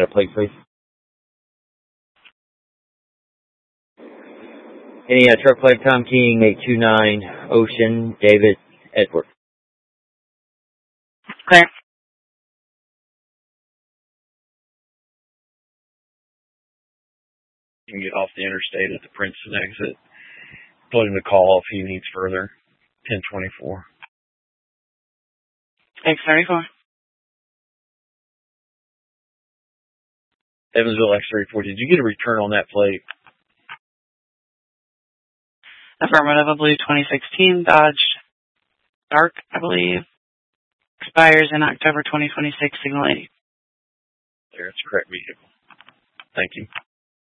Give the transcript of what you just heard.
got a plate, please? Any truck flag Tom King 829 Ocean David Edward. Clear. You can get off the interstate at the Princeton exit. Put him to call if he needs further. 1024. X34. Evansville X34. Did you get a return on that plate? Affirmative, a blue 2016 Dodge Dark, I believe. Expires in October 2026, signal 80. There, it's a correct vehicle. Thank you.